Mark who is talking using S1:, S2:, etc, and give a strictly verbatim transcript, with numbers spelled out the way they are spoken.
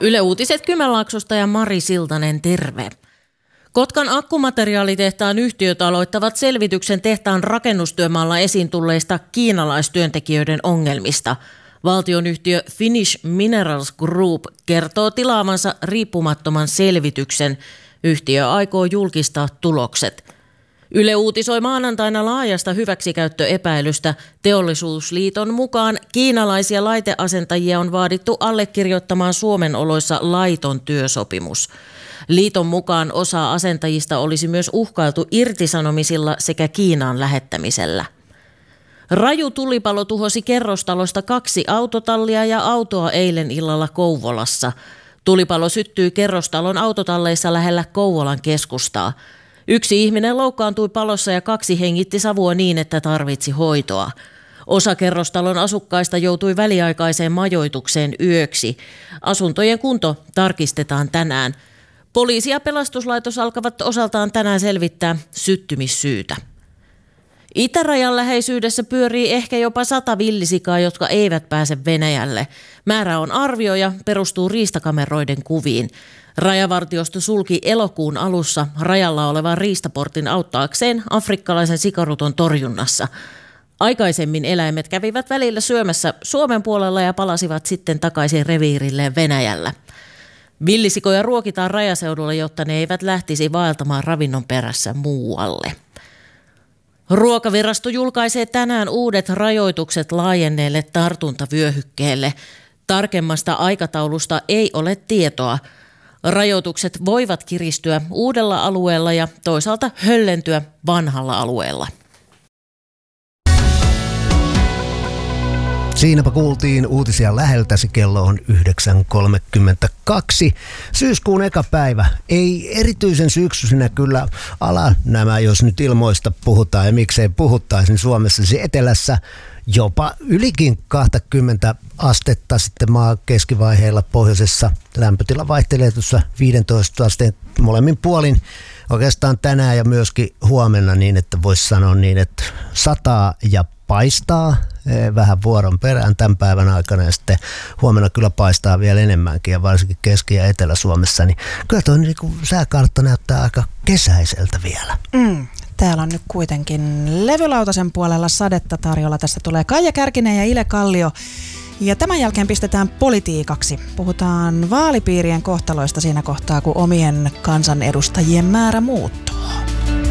S1: Yle Uutiset Kymenlaaksosta ja Mari Siltanen, terve. Kotkan akkumateriaalitehtaan yhtiöt aloittavat selvityksen tehtaan rakennustyömaalla esiin tulleista kiinalaistyöntekijöiden ongelmista. Valtionyhtiö Finnish Minerals Group kertoo tilaavansa riippumattoman selvityksen. Yhtiö aikoo julkistaa tulokset. Yle uutisoi maanantaina laajasta hyväksikäyttöepäilystä. Teollisuusliiton mukaan kiinalaisia laiteasentajia on vaadittu allekirjoittamaan Suomen oloissa laiton työsopimus. Liiton mukaan osa asentajista olisi myös uhkailtu irtisanomisilla sekä Kiinaan lähettämisellä. Raju tulipalo tuhosi kerrostalosta kaksi autotallia ja autoa eilen illalla Kouvolassa. Tulipalo syttyi kerrostalon autotalleissa lähellä Kouvolan keskustaa. Yksi ihminen loukkaantui palossa ja kaksi hengitti savua niin, että tarvitsi hoitoa. Osa kerrostalon asukkaista joutui väliaikaiseen majoitukseen yöksi. Asuntojen kunto tarkistetaan tänään. Poliisi ja pelastuslaitos alkavat osaltaan tänään selvittää syttymissyytä. Itärajan läheisyydessä pyörii ehkä jopa sata villisikaa, jotka eivät pääse Venäjälle. Määrä on arvio ja perustuu riistakameroiden kuviin. Rajavartiosto sulki elokuun alussa rajalla olevan riistaportin auttaakseen afrikkalaisen sikaruton torjunnassa. Aikaisemmin eläimet kävivät välillä syömässä Suomen puolella ja palasivat sitten takaisin reviirilleen Venäjällä. Villisikoja ruokitaan rajaseudulla, jotta ne eivät lähtisi vaeltamaan ravinnon perässä muualle. Ruokavirasto julkaisee tänään uudet rajoitukset laajenneelle tartuntavyöhykkeelle. Tarkemmasta aikataulusta ei ole tietoa. Rajoitukset voivat kiristyä uudella alueella ja toisaalta höllentyä vanhalla alueella.
S2: Siinäpä kuultiin uutisia läheltäsi, kello on yhdeksän kolmekymmentäkaksi. Syyskuun eka päivä. Ei erityisen syksyisenä kyllä ala nämä, jos nyt ilmoista puhutaan ja miksei puhuttaisiin Suomessa. Etelässä jopa ylikin kaksikymmentä astetta, sitten maa keskivaiheilla pohjoisessa lämpötila vaihtelee tuossa viisitoista asteen molemmin puolin. Oikeastaan tänään ja myöskin huomenna niin, että voisi sanoa niin, että sataa ja paistaa vähän vuoron perään tämän päivän aikana ja sitten huomenna kyllä paistaa vielä enemmänkin ja varsinkin Keski- ja Etelä-Suomessa, niin kyllä tuo niin kuin sääkartta näyttää aika kesäiseltä vielä.
S3: Mm. Täällä on nyt kuitenkin Levylautasen puolella sadetta tarjolla. Tästä tulee Kaija Kärkinen ja Ile Kallio. Ja tämän jälkeen pistetään politiikaksi. Puhutaan vaalipiirien kohtaloista siinä kohtaa, kun omien kansanedustajien määrä muuttuu.